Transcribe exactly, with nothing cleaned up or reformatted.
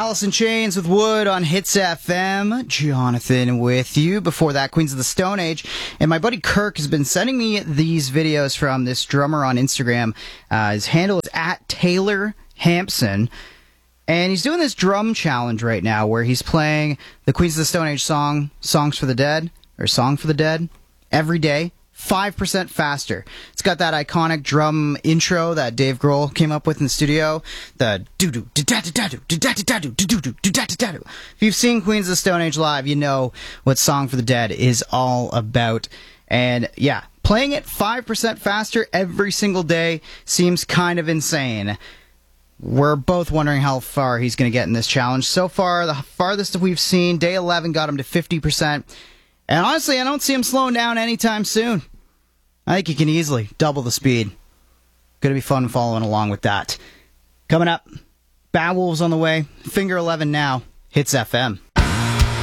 Alice in Chains with Wood on Hits F M. Jonathan with you. Before that, Queens of the Stone Age. And my buddy Kirk has been sending me these videos from this drummer on Instagram. Uh, his handle is at Taylor Hampson. And he's doing this drum challenge right now where he's playing the Queens of the Stone Age song, Songs for the Dead, or Song for the Dead, every day. five percent faster. It's got that iconic drum intro that Dave Grohl came up with in the studio. The doo-doo, da-da-da-da-doo, da-da-da-da-doo, doo-doo, da-da-da-da-doo. If you've seen Queens of the Stone Age live, you know what Song for the Dead is all about. And yeah, playing it five percent faster every single day seems kind of insane. We're both wondering how far he's going to get in this challenge. So far, the farthest we've seen, day eleven got him to fifty percent. And honestly, I don't see him slowing down anytime soon. I think he can easily double the speed. Going to be fun following along with that. Coming up, Bad Wolves on the way. Finger eleven now. Hits F M.